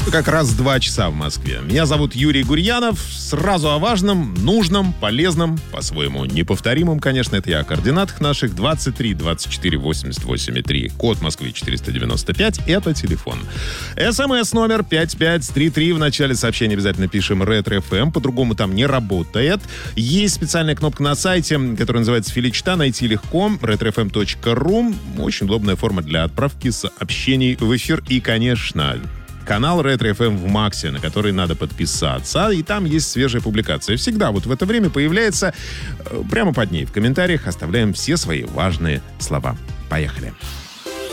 Как раз 2 часа в Москве. Меня зовут Юрий Гурьянов. Сразу о важном, нужном, полезном, по-своему неповторимом, конечно, это я о координатах наших. 23 24 88 и 3. Код Москвы 495. Это телефон. СМС номер 5533. В начале сообщения обязательно пишем Ретро-ФМ. По-другому там не работает. Есть специальная кнопка на сайте, которая называется «Филичта». Найти легко. retrofm.ru. Очень удобная форма для отправки сообщений в эфир. И, конечно, канал Ретро-ФМ в Максе, на который надо подписаться. И там есть свежая публикация. Всегда вот в это время появляется прямо под ней. В комментариях оставляем все свои важные слова. Поехали.